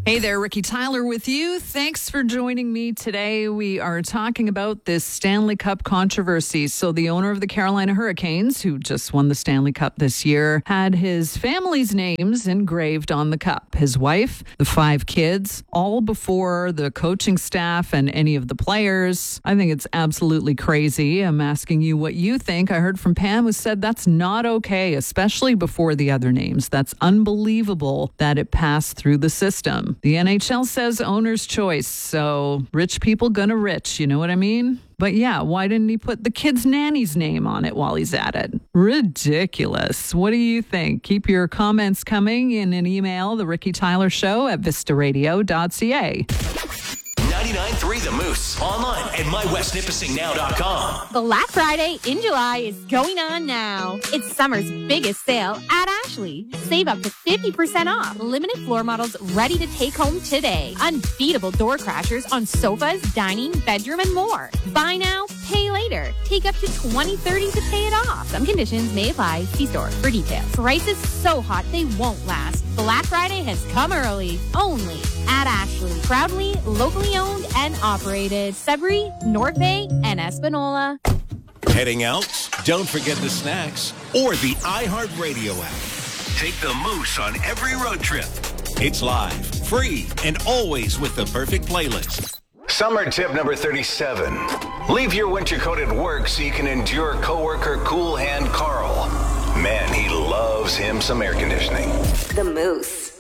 Hey there, Ricky Tyler with you. Thanks for joining me today. We are talking about this Stanley Cup controversy. So the owner of the Carolina Hurricanes, who just won the Stanley Cup this year, had his family's names engraved on the cup. His wife, the 5 kids, all before the coaching staff and any of the players. I think it's absolutely crazy. I'm asking you what you think. I heard from Pam, who said that's not okay, especially before the other names. That's unbelievable that it passed through the system. The NHL says owner's choice, so rich people gonna rich, you know what I mean? But yeah, why didn't he put the kid's nanny's name on it while he's at it? Ridiculous. What do you think? Keep your comments coming in an email, the Ricky Tyler Show at vistaradio.ca. 99.3 The Moose. Online at mywestnipissingnow.com. Black Friday in July is going on now. It's summer's biggest sale at Ashley. Save up to 50% off. Limited floor models ready to take home today. Unbeatable door crashers on sofas, dining, bedroom, and more. Buy now, pay later. Take up to 20/30 to pay it off. Some conditions may apply. See store for details. Prices so hot they won't last. Black Friday has come early. Only at Ashley. Proudly, locally owned and operated. Sudbury, North Bay, and Espanola. Heading out? Don't forget the snacks or the iHeartRadio app. Take the Moose on every road trip. It's live, free, and always with the perfect playlist. Summer tip number 37. Leave your winter coat at work so you can endure coworker Cool Hand Carl. Man, he loves him some air conditioning. The Moose.